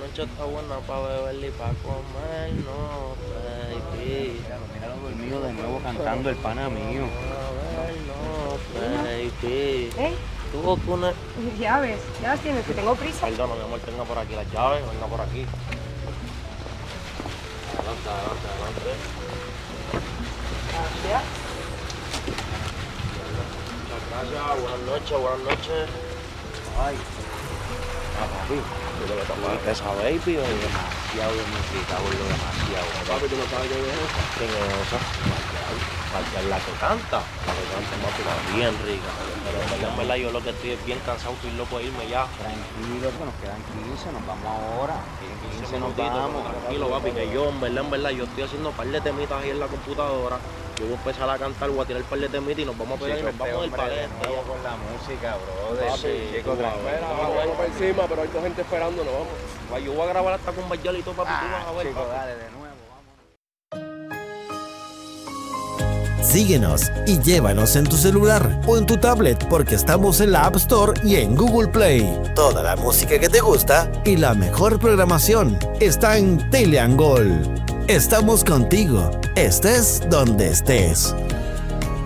noche está buena para beber y para comer, no, baby. Mira lo dormido de nuevo cantando el pana mío. No, baby. Tú con el... Llaves, ya las tienes, que tengo prisa. Perdona, mi amor, tenga por aquí las llaves, venga por aquí. Adelante, adelante, adelante. Gracias. Muchas gracias, buenas noches. Ay, papi. ¿Tú lo que te pasa esa baby o Demasiado de música, boludo, demasiado. papi, tú no sabes quién es esa? ¿Quién es esa? Marcial, la que canta. La que canta, papi, está bien rica. Pero en verdad, yo lo que estoy es bien cansado, estoy loco de irme ya. Tranquilo, que nos quedan 15, nos vamos ahora. 15 nos minutitos, vamos. tranquilo, papi, que yo, en verdad, yo estoy haciendo un par de temitas ahí en la computadora. Yo voy a empezar a cantar, voy a tirar un par de temitas y nos vamos a pegar y nos vamos del palete. Con la música, brother. Papi, Chico, tranquilo. Vamos para encima, pero hay dos gente esperando, no vamos. Yo voy a grabar hasta con Bayal y todo, papi, tú vas a ver, Chico, papi. dale de nuevo, vámonos. Síguenos y llévanos en tu celular o en tu tablet porque estamos en la App Store y en Google Play. Toda la música que te gusta y la mejor programación está en Teleangol. Estamos contigo, estés donde estés.